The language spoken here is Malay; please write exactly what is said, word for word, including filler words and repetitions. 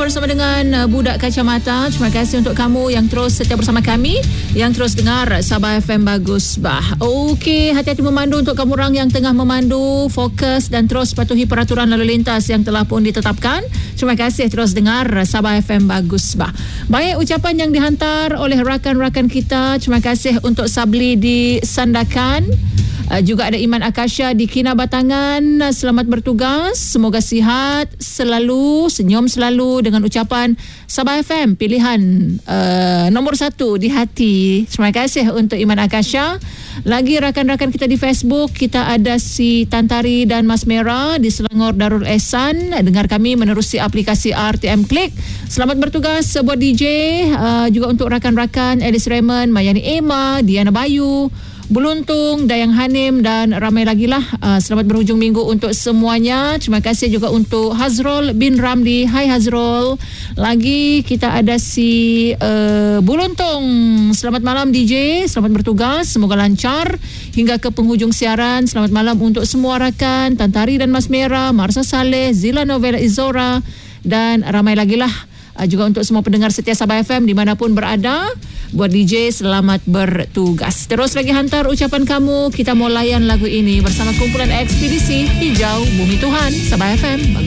bersama dengan uh, Budak Kacamata. Terima kasih untuk kamu yang terus setia bersama kami, yang terus dengar Sabah F M Bagus Bah. Okey, hati-hati memandu untuk kamu orang yang tengah memandu, fokus dan terus patuhi peraturan lalu lintas yang telah pun ditetapkan. Terima kasih terus dengar Sabah F M Bagus Bah. Baik, ucapan yang dihantar oleh rakan-rakan kita. Terima kasih untuk Sabli di Sandakan. Uh, juga ada Iman Akasha di Kinabatangan. Uh, selamat bertugas, semoga sihat selalu, senyum selalu dengan ucapan Sabah F M pilihan uh, nombor satu di hati. Terima kasih untuk Iman Akasha. Lagi rakan-rakan kita di Facebook, kita ada si Tantari dan Mas Mera di Selangor Darul Ehsan. Dengar kami menerusi aplikasi R T M Klik. Selamat bertugas buat D J. Uh, juga untuk rakan-rakan Alice Raymond, Mayani Emma, Diana Bayu, Buluntung, Dayang Hanim dan ramai lagi lah. Uh, selamat berhujung minggu untuk semuanya. Terima kasih juga untuk Hazrul bin Ramli. Hai Hazrul. Lagi kita ada si uh, Buluntung. Selamat malam D J. Selamat bertugas. Semoga lancar hingga ke penghujung siaran. Selamat malam untuk semua rakan Tantari dan Mas Mera, Marsa Saleh, Zila Novela Izora dan ramai lagi lah. Uh, juga untuk semua pendengar setia Sabah F M dimanapun berada. Buat D J, selamat bertugas. Terus lagi hantar ucapan kamu. Kita mau layan lagu ini bersama kumpulan Ekspedisi Hijau Bumi Tuhan Sabah F M.